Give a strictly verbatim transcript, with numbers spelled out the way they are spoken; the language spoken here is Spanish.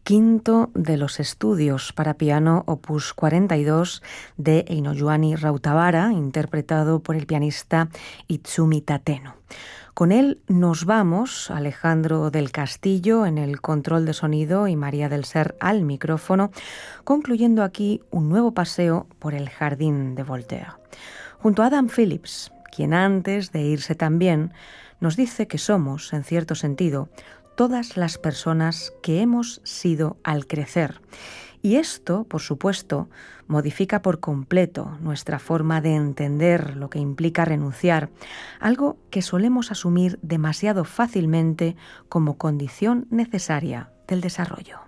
quinto de los estudios para piano opus cuarenta y dos de Eino Juani Rautavaara, interpretado por el pianista Itsumi Tateno. Con él nos vamos, Alejandro del Castillo en el control de sonido y María del Ser al micrófono, concluyendo aquí un nuevo paseo por el jardín de Voltaire. Junto a Adam Phillips, quien antes de irse también nos dice que somos, en cierto sentido, todas las personas que hemos sido al crecer. Y esto, por supuesto, modifica por completo nuestra forma de entender lo que implica renunciar, algo que solemos asumir demasiado fácilmente como condición necesaria del desarrollo.